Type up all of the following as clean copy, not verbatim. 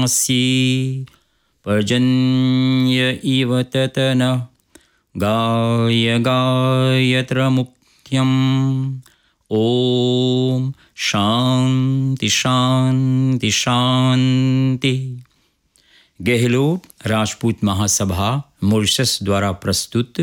श्लोकमास्ये पर्जन्य इव ततनः गाय गायत्र मुक्त्यम्। ओम शांति शांति शांति। गहलोत राजपूत महासभा मॉरिशस द्वारा प्रस्तुत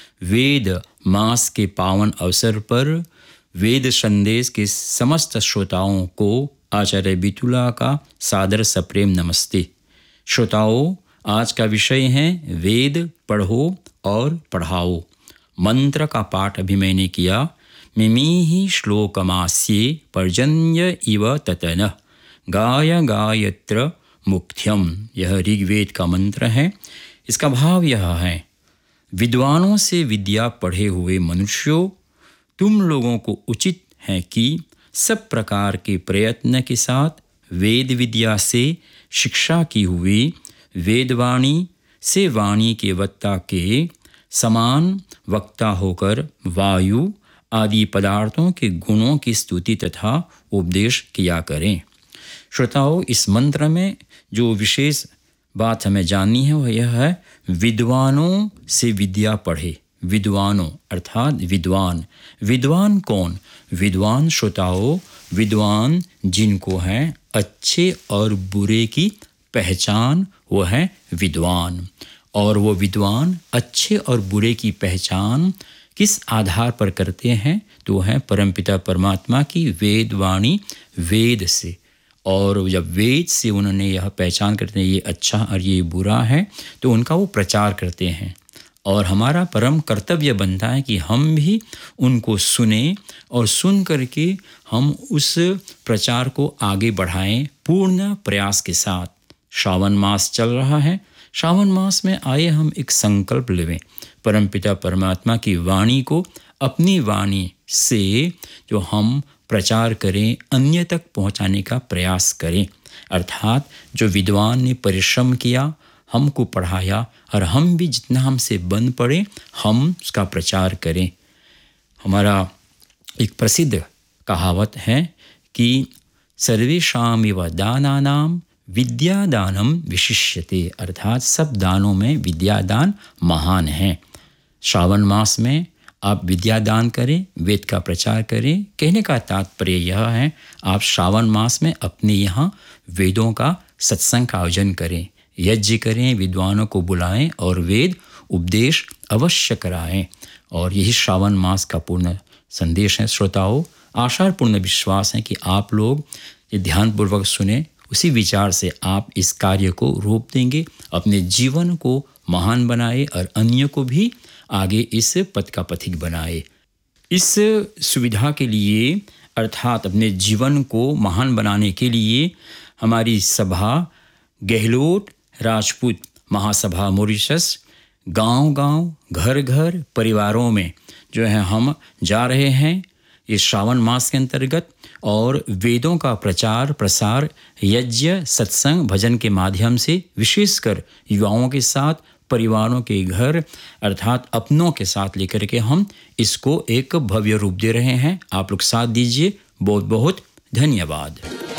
वेद मास के पावन अवसर पर वेद संदेश के समस्त श्रोताओं को आचार्य बितुला का सादर सप्रेम नमस्ते। श्रोताओं, आज का विषय है वेद पढ़ो और पढ़ाओ। मंत्र का पाठ अभी मैंने किया। मिमीहि श्लोकमास्ये पर्जन्य इव ततनः गाय गायत्र मुक्त्यम। यह ऋग्वेद का मंत्र है। इसका भाव यह है, विद्वानों से विद्या पढ़े हुए मनुष्यों, तुम लोगों को उचित है कि सब प्रकार के प्रयत्न के साथ वेद विद्या से शिक्षा की हुई वेदवाणी से वाणी के वक्ता के समान वक्ता होकर वायु आदि पदार्थों के गुणों की स्तुति तथा उपदेश किया करें। श्रोताओं, इस मंत्र में जो विशेष बात हमें जाननी है वह यह है, विद्वानों से विद्या पढ़े। विद्वानों अर्थात विद्वान। विद्वान कौन? विद्वान श्रोताओं, विद्वान जिनको है अच्छे और बुरे की पहचान, वो है विद्वान। और वो विद्वान अच्छे और बुरे की पहचान किस आधार पर करते हैं? तो है परमपिता परमात्मा की वेदवाणी, वेद से। और जब वेद से उन्होंने यह पहचान करते हैं ये अच्छा और ये बुरा है, तो उनका वो प्रचार करते हैं। और हमारा परम कर्तव्य बनता है कि हम भी उनको सुने और सुन करके हम उस प्रचार को आगे बढ़ाएं पूर्ण प्रयास के साथ। श्रावण मास चल रहा है। श्रावण मास में आए हम एक संकल्प लेवें, परमपिता परमात्मा की वाणी को अपनी वाणी से जो हम प्रचार करें, अन्य तक पहुंचाने का प्रयास करें। अर्थात जो विद्वान ने परिश्रम किया, हमको पढ़ाया, और हम भी जितना हमसे बन पड़े हम उसका प्रचार करें। हमारा एक प्रसिद्ध कहावत है कि सर्वेषामेव दानानां विद्यादानम विशिष्यते। अर्थात सब दानों में विद्यादान महान है। श्रावण मास में आप विद्यादान करें, वेद का प्रचार करें। कहने का तात्पर्य यह है, आप श्रावण मास में अपने यहाँ वेदों का सत्संग का आयोजन करें, यज्ञ करें, विद्वानों को बुलाएं और वेद उपदेश अवश्य कराएं। और यही श्रावण मास का पूर्ण संदेश है। श्रोताओं, आशा और पूर्ण विश्वास है कि आप लोग ये ध्यानपूर्वक सुने, उसी विचार से आप इस कार्य को रूप देंगे, अपने जीवन को महान बनाए और अन्य को भी आगे इस पथ का पथिक बनाए। इस सुविधा के लिए अर्थात अपने जीवन को महान बनाने के लिए हमारी सभा गहलोत राजपूत महासभा मॉरिशस गांव-गांव, घर-घर, परिवारों में जो है हम जा रहे हैं इस श्रावण मास के अंतर्गत। और वेदों का प्रचार प्रसार यज्ञ, सत्संग, भजन के माध्यम से विशेषकर युवाओं के साथ, परिवारों के घर अर्थात अपनों के साथ लेकर के हम इसको एक भव्य रूप दे रहे हैं। आप लोग साथ दीजिए। बहुत बहुत धन्यवाद।